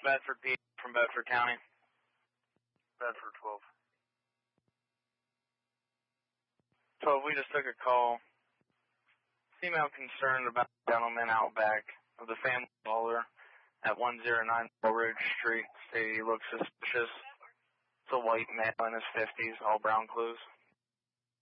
Bedford P. from Bedford County. Bedford 12. 12, we just took a call. Female concerned about a gentleman out back of the family baller at 109 Ridge Street. Say he looks suspicious. It's a white male in his 50s, all brown clothes.